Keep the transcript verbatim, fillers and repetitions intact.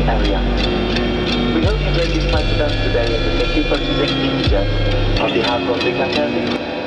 area. We hope you enjoyed this flight with us today and thank you for choosing EasyJet. On behalf of the captain,